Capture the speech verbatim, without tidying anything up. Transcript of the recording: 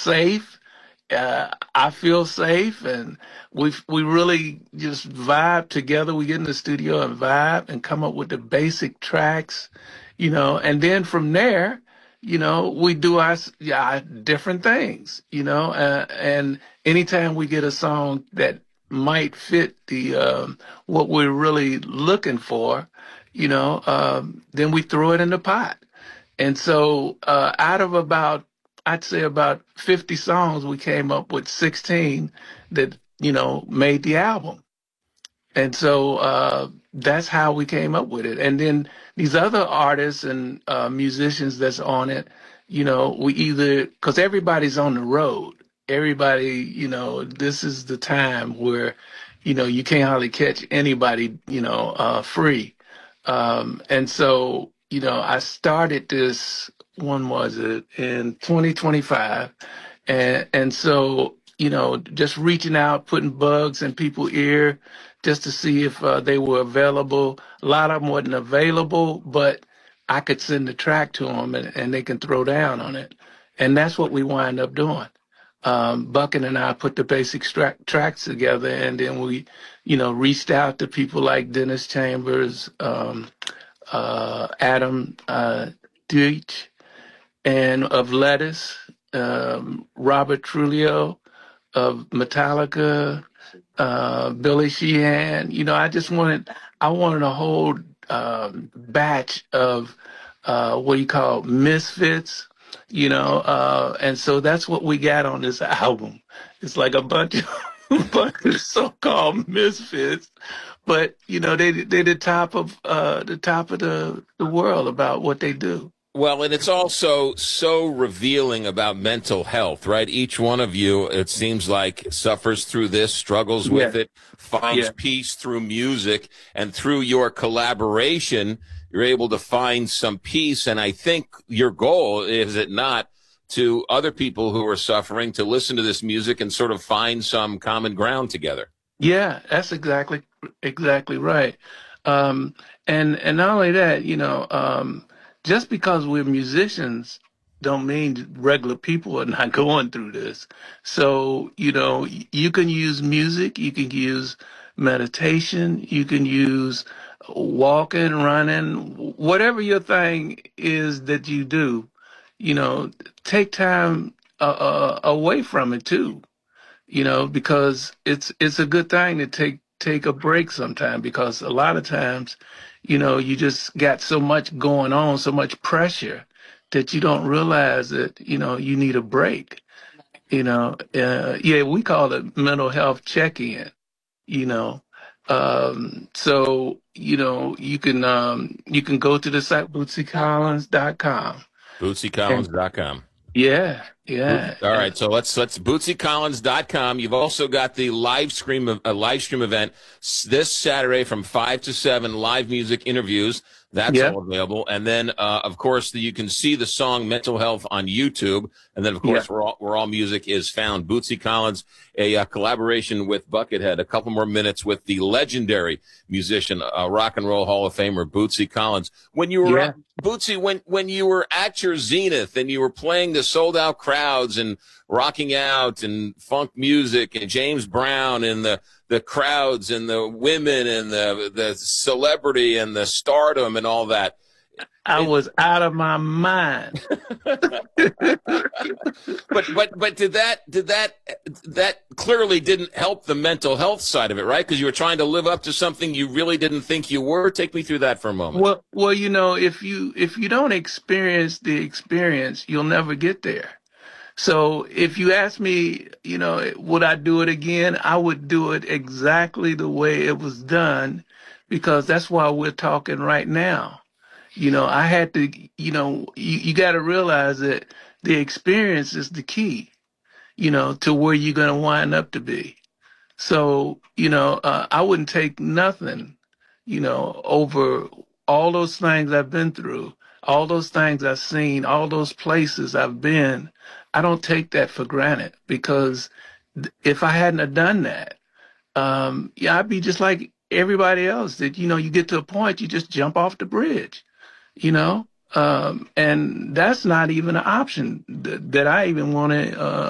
safe. Uh, I feel safe, and we we really just vibe together. We get in the studio and vibe and come up with the basic tracks, you know, and then from there, you know, we do our, s- yeah, different things, you know, uh, and anytime we get a song that might fit the um, what we're really looking for, you know, um, then we throw it in the pot. And so, uh, out of about, I'd say about fifty songs, we came up with sixteen that, you know, made the album. And so, uh, that's how we came up with it. And then these other artists and uh, musicians that's on it, you know, we either, because everybody's on the road. Everybody, you know, this is the time where, you know, you can't hardly catch anybody, you know, uh, free. Um, and so, you know, I started this, when was it, in twenty twenty-five. And, and so, you know, just reaching out, putting bugs in people's ear just to see if uh, they were available. A lot of them wasn't available, but I could send the track to them and, and they can throw down on it. And that's what we wind up doing. Um, Bucket and I put the basic stra- tracks together, and then we, you know, reached out to people like Dennis Chambers, um, uh, Adam uh, Deutsch, and of Lettuce, um, Robert Trujillo of Metallica, uh, Billy Sheehan. You know, I just wanted, I wanted a whole um, batch of uh, what do you call misfits, you know, uh, and so that's what we got on this album. It's like a bunch of, bunch of so-called misfits, but you know, they they the top of uh, the top of the the world about what they do. Well, and it's also so revealing about mental health, right? Each one of you, it seems like, suffers through this, struggles Yeah, with it, finds yeah, peace through music, and through your collaboration, you're able to find some peace. And I think your goal, is it not, to other people who are suffering to listen to this music and sort of find some common ground together? yeah. That's exactly exactly right. Um, and and not only that, you know, um, just because we're musicians don't mean regular people are not going through this. So, you know, y- you can use music, you can use meditation, you can use walking, running, whatever your thing is that you do, you know, take time uh, uh, away from it too, you know, because it's it's a good thing to take take a break sometime, because a lot of times, you know, you just got so much going on, so much pressure that you don't realize that, you know, you need a break. You know, uh, yeah, we call it mental health check-in, you know. Um, so, you know, you can um you can go to the site bootsy collins dot com. bootsy And collins dot com. yeah, All yeah. right, so let's let's bootsy collins dot com. You've also got the live stream of a live stream event s- this Saturday from five to seven, live music interviews. That's Yeah, all available. And then uh, of course you can see the song Mental Health on YouTube. And then of yeah, course where all, where all music is found. Bootsy Collins, a uh, collaboration with Buckethead. A couple more minutes with the legendary musician, uh, rock and roll Hall of Famer Bootsy Collins. When you were yeah. up, Bootsy, when when you were at your zenith and you were playing the sold out crowds and rocking out and funk music and James Brown and the the crowds and the women and the the celebrity and the stardom and all that. I It, was out of my mind. but but but did that did that that clearly didn't help the mental health side of it, right? Because you were trying to live up to something you really didn't think you were. Take me through that for a moment. Well, well, you know, if you if you don't experience the experience, you'll never get there. So if you ask me, you know, would I do it again? I would do it exactly the way it was done, because that's why we're talking right now. You know, I had to, you know, you, you got to realize that the experience is the key, you know, to where you're going to wind up to be. So, you know, uh, I wouldn't take nothing, you know, over all those things I've been through, all those things I've seen, all those places I've been. I don't take that for granted, because th- if I hadn't have done that, um, yeah, I'd be just like everybody else, that, you know, you get to a point, you just jump off the bridge, you know? Um, and that's not even an option that, that I even want to, uh,